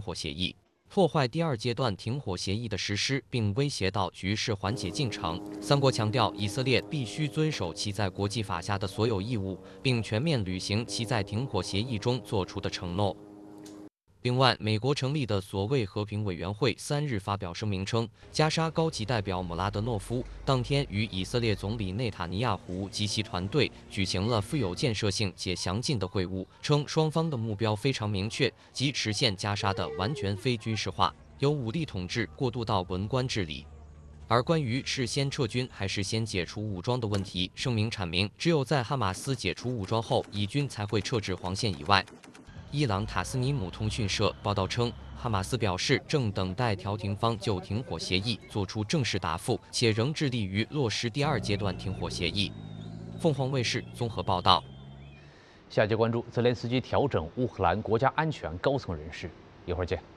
火协议，破坏第2阶段停火协议的实施，并威胁到局势缓解进程。3国强调，以色列必须遵守其在国际法下的所有义务，并全面履行其在停火协议中作出的承诺。 另外，美国成立的所谓和平委员会3日发表声明称，加沙高级代表姆拉德诺夫当天与以色列总理内塔尼亚胡及其团队举行了富有建设性且详尽的会晤，称双方的目标非常明确，即实现加沙的完全非军事化，由武力统治过渡到文官治理。 而关于是先撤军还是先解除武装的问题，声明阐明，只有在哈马斯解除武装后，以军才会撤至黄线以外。 伊朗塔斯尼姆通讯社报道称，哈马斯表示正等待调停方就停火协议作出正式答复，且仍致力于落实第2阶段停火协议。凤凰卫视综合报道。 下节关注泽连斯基调整乌克兰国家安全高层人士，一会儿见。